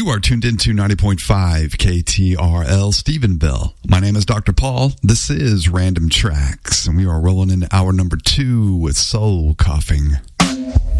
You are tuned into 90.5 KTRL Stephenville. My name is Dr. Paul. This is Random Tracks, and we are rolling in hour number 2 with Soul Coughing.